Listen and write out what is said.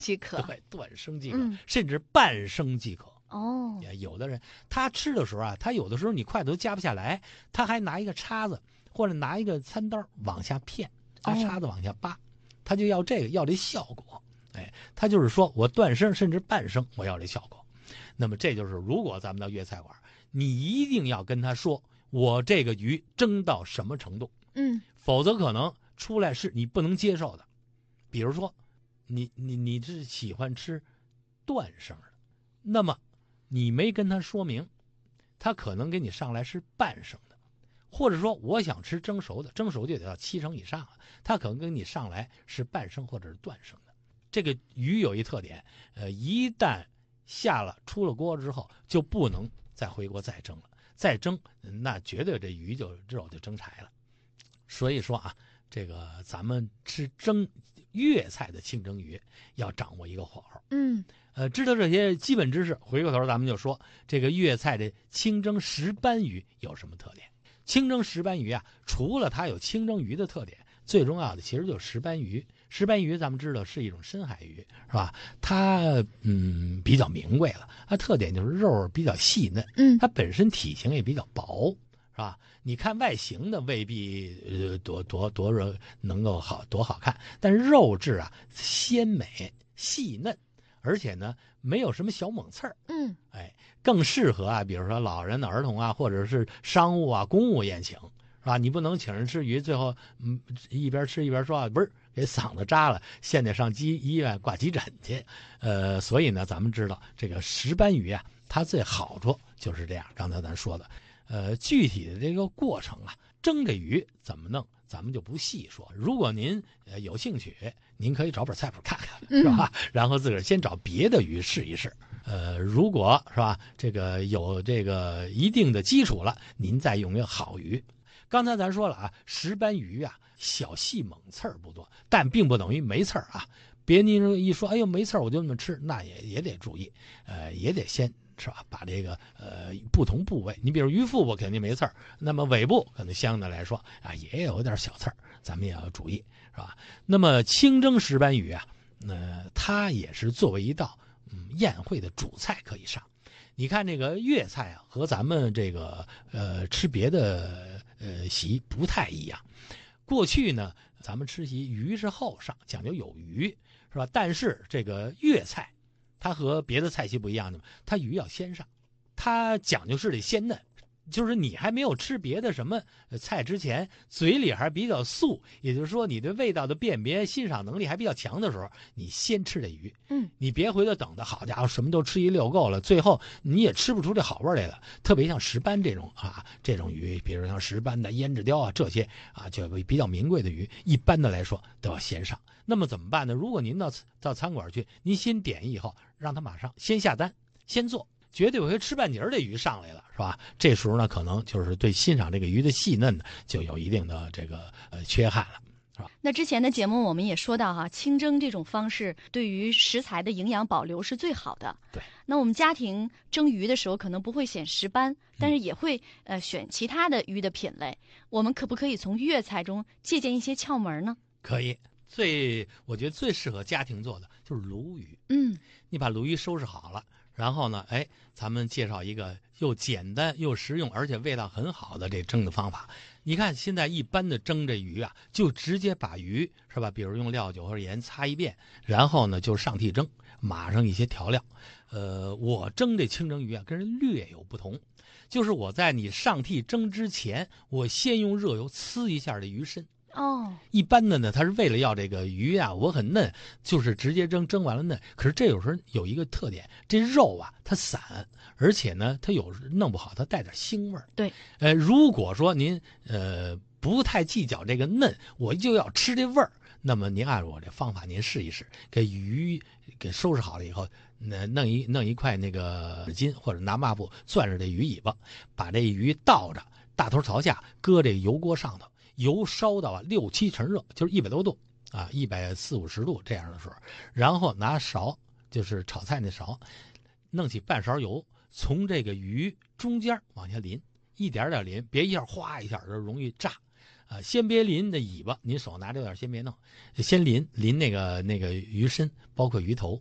即可。 对，断生即可，甚至半生即可。 哦， 有的人他吃的时候啊，他有的时候你筷子都夹不下来，他还拿一个叉子或者拿一个餐刀往下片，拿叉子往下扒，他就要这效果。他就是说我断生甚至半生，我要这效果。那么这就是如果咱们到粤菜馆，你一定要跟他说我这个鱼蒸到什么程度，否则可能出来是你不能接受的。比如说你是喜欢吃断生的，那么你没跟他说明，他可能给你上来是半生的。或者说我想吃蒸熟的，蒸熟就得到7成以上了，他可能跟你上来是半生或者是断生的。这个鱼有一特点，一旦出了锅之后，就不能再回锅再蒸了，再蒸那绝对这肉就蒸柴了。所以说啊，这个咱们吃粤菜的清蒸鱼要掌握一个火候。知道这些基本知识，回过头咱们就说这个粤菜的清蒸石斑鱼有什么特点。清蒸石斑鱼啊，除了它有清蒸鱼的特点，最重要的其实就是石斑鱼。石斑鱼咱们知道是一种深海鱼，是吧？它比较名贵了，它特点就是肉比较细嫩，它本身体型也比较薄，是吧？你看外形的未必多能够多好看，但是肉质啊鲜美细嫩，而且呢没有什么小猛刺儿，更适合啊，比如说老人、儿童啊，或者是商务啊、公务宴请，是吧？你不能请人吃鱼，最后一边吃一边说不是给嗓子扎了，现在上医院挂急诊去。所以呢，咱们知道这个石斑鱼啊，它最好处就是这样。刚才咱说的，具体的这个过程啊，蒸这鱼怎么弄，咱们就不细说。如果您有兴趣，您可以找本菜谱看看，是吧？然后自个儿先找别的鱼试一试。如果是吧，这个有这个一定的基础了，您再用一个好鱼。刚才咱说了啊，石斑鱼啊，小细猛刺儿不多，但并不等于没刺儿啊。别您一说，哎呦没刺儿我就那么吃，那也得注意，也得先是吧，把这个不同部位，你比如鱼腹部肯定没刺儿，那么尾部可能相对来说啊也有点小刺儿，咱们也要注意，是吧？那么清蒸石斑鱼啊，它也是作为一道宴会的主菜可以上。你看这个粤菜啊，和咱们这个吃别的席不太一样。过去呢，咱们吃席鱼是后上，讲究有鱼，是吧？但是这个粤菜，它和别的菜系不一样的，它鱼要先上，它讲究是得鲜嫩。就是你还没有吃别的什么菜之前，嘴里还比较素，也就是说你对味道的辨别、欣赏能力还比较强的时候，你先吃这鱼。你别回头等的好家伙什么都吃一溜够了，最后你也吃不出这好味来了。特别像石斑这种鱼，比如像石斑的、胭脂鲷啊这些啊，就比较名贵的鱼，一般的来说都要先上。那么怎么办呢？如果您到餐馆去，您先点以后，让他马上先下单，先做。绝对会吃半截的鱼上来了，是吧？这时候呢，可能就是对欣赏这个鱼的细嫩呢，就有一定的这个缺憾了，是吧？ 那之前的节目我们也说到哈，清蒸这种方式对于食材的营养保留是最好的。 对。 那我们家庭蒸鱼的时候，可能不会选石斑，但是也会选其他的鱼的品类。我们可不可以从粤菜中借鉴一些窍门呢？ 可以。我觉得最适合家庭做的就是鲈鱼。你把鲈鱼收拾好了。然后呢，咱们介绍一个又简单又实用，而且味道很好的这蒸的方法。你看现在一般的蒸这鱼啊，就直接把鱼是吧，比如用料酒或者盐擦一遍，然后呢就上屉蒸，码上一些调料。我蒸这清蒸鱼啊，跟人略有不同，就是我在你上屉蒸之前，我先用热油呲一下这鱼身。一般的呢，它是为了要这个鱼啊，我很嫩，就是直接蒸完了嫩。可是这有时候有一个特点，这肉啊它散，而且呢它弄不好，它带点腥味儿。 对， 如果说您不太计较这个嫩，我就要吃这味儿，那么您按我这方法您试一试，给鱼给收拾好了以后，弄一块那个纸巾或者拿抹布攥着这鱼尾巴，把这鱼倒着，大头朝下搁这油锅上头。油烧到6、7成热，就是100多度啊，140、150度这样的时候，然后拿勺，就是炒菜那勺，弄起半勺油，从这个鱼中间往下淋，一点点淋，别一下哗一下就容易炸。 先别淋的尾巴，您手拿着点先别弄，先淋那个鱼身，包括鱼头。